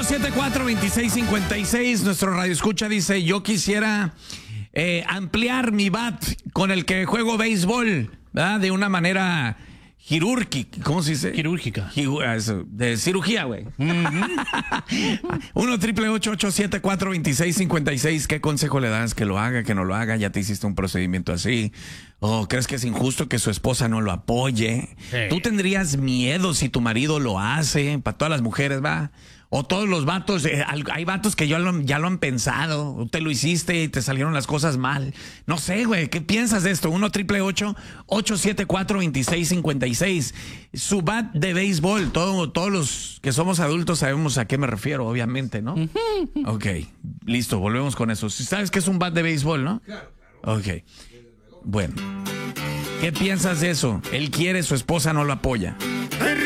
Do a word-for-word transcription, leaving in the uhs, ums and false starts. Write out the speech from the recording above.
siete cuatro, dos seis cinco seis. Nuestro radio escucha dice: yo quisiera eh, ampliar mi bat con el que juego béisbol, ¿verdad? De una manera quirúrgica. ¿Cómo se dice? Quirúrgica. Quirú- eso, de cirugía, güey. uno triple ocho ocho siete cuatro dos seis cinco seis. ¿Qué consejo le das? Que lo haga, que no lo haga. Ya te hiciste un procedimiento así. ¿O crees que es injusto que su esposa no lo apoye? Sí. ¿Tú tendrías miedo si tu marido lo hace? Para todas las mujeres, va. O todos los vatos, eh, al- hay vatos que ya lo, ya lo han pensado. O te lo hiciste y te salieron las cosas mal. No sé, güey. ¿Qué piensas de esto? uno triple ocho ocho siete cuatro dos seis cinco seis. Su bat de béisbol. Todo, todos los que somos adultos sabemos a qué me refiero, obviamente, ¿no? Ok, listo. Volvemos con eso. Si sabes que es un bat de béisbol, ¿no? Claro, claro. Ok. Bueno. ¿Qué piensas de eso? Él quiere, su esposa no lo apoya.